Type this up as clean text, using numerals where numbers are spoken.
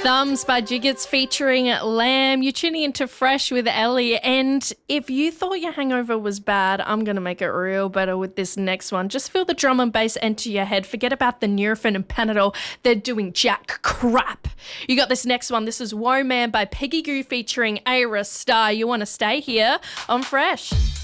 Thumbs by Jiggets featuring Lamb. You're tuning into Fresh with Ellie. And if you thought your hangover was bad, I'm going to make it real better with this next one. Just feel the drum and bass enter your head. Forget about the Nurofen and Panadol. They're doing jack crap. You got this next one. This is Woe Man by Peggy Goo featuring Ayra Starr. You want to stay here on Fresh.